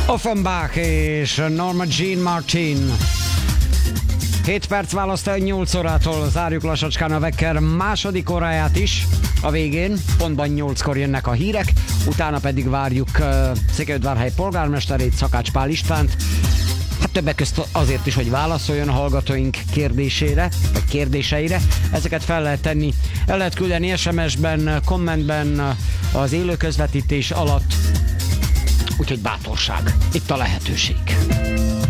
Offenbach és Norma Jean Martin. 7 perc választ el 8 órától, zárjuk lassacskán a Wecker második óráját is. A végén pontban 8-kor jönnek a hírek, utána pedig várjuk Székelyudvarhely polgármesterét, Szakács Pál Istvánt. Hát többek közt azért is, hogy válaszoljon a hallgatóink kérdésére, vagy kérdéseire. Ezeket fel lehet tenni, el lehet küldeni SMS-ben, kommentben, az élő közvetítés alatt. Úgyhogy bátorság, itt a lehetőség.